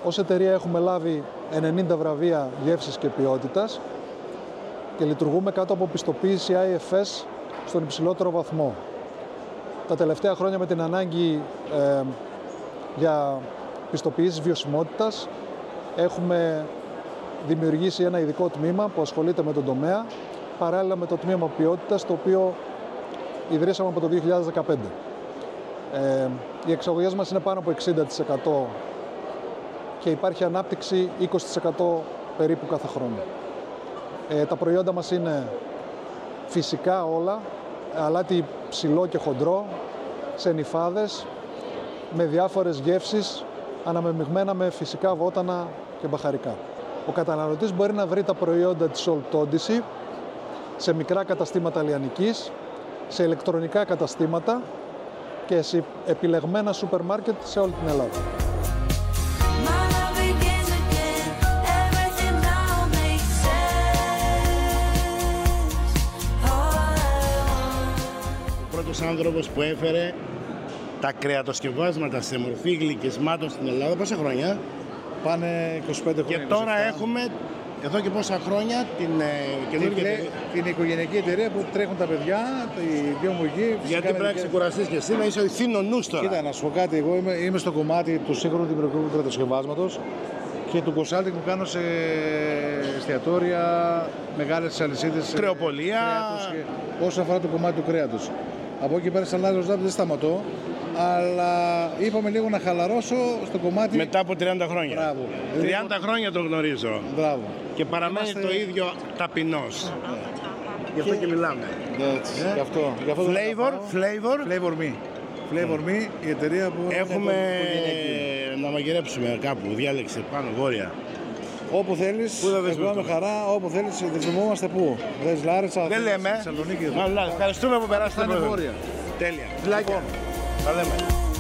Ως εταιρεία έχουμε λάβει 90 βραβεία γεύσης και ποιότητας και λειτουργούμε κάτω από πιστοποίηση IFS στον υψηλότερο βαθμό. Τα τελευταία χρόνια με την ανάγκη για πιστοποιήσεις βιωσιμότητας έχουμε δημιουργήσει ένα ειδικό τμήμα που ασχολείται με τον τομέα παράλληλα με το τμήμα ποιότητας, το οποίο ιδρύσαμε από το 2015. Οι εξαγωγές μας είναι πάνω από 60% και υπάρχει ανάπτυξη 20% περίπου κάθε χρόνο. Τα προϊόντα μας είναι φυσικά όλα, αλάτι ψηλό και χοντρό, σε νυφάδες, με διάφορες γεύσεις, αναμεμειγμένα με φυσικά βότανα και μπαχαρικά. Ο καταναλωτής μπορεί να βρει τα προϊόντα της Old Odyssey σε μικρά καταστήματα λιανικής, σε ηλεκτρονικά καταστήματα και σε επιλεγμένα σούπερ μάρκετ σε όλη την Ελλάδα. Ο πρώτος άνθρωπος που έφερε τα κρεατοσκευάσματα σε μορφή γλυκισμάτων στην Ελλάδα, πόσα χρόνια? Πάνε 25 χρόνια. Και τώρα έχουμε εδώ και πόσα χρόνια την οικογενειακή εταιρεία που τρέχουν τα παιδιά, οι δυο μου γη. Γιατί πρέπει να ξεκουραστείς και εσύ, να είσαι ο ηθήνο νους τώρα. Κοίτα, να σου πω κάτι, εγώ είμαι στο κομμάτι του σύγχρονου δημιουργικού κρεατοσκευάσματος και του consulting που κάνω σε εστιατόρια, μεγάλες αλυσίδες κρεοπολία. Όσον αφορά το κομμάτι του κρέατος. Από εκεί πέρα σαν άλλος δεν σταματώ, αλλά είπαμε λίγο να χαλαρώσω στο κομμάτι. Μετά από 30 χρόνια. Μπράβο. 30 χρόνια τον γνωρίζω. Μπράβο. Και παραμένει το ίδιο ταπεινός. Γι' αυτό και μιλάμε. Έτσι, γι' αυτό Flavor Me. Flavor Me, η εταιρεία που έχουμε να μαγειρέψουμε κάπου, διάλεξε πάνω, βόρεια. Όπου θέλεις, εγώ με χαρά, όπου θέλεις, δεσμευόμαστε πού. Δες Λάρισα, δεν λέμε. Θεσσαλονίκη. Ευχαριστούμε που περάσατε. Βόρεια. Τέλεια. Φιλάκια. Τα λέμε.